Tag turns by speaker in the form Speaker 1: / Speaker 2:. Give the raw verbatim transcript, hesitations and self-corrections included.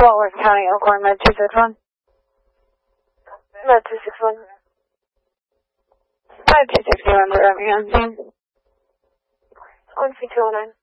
Speaker 1: Walworth County, Elkhorn, Med two six one.
Speaker 2: Med two six one.
Speaker 1: five two six zero, under Birmingham.
Speaker 2: On three two oh nine.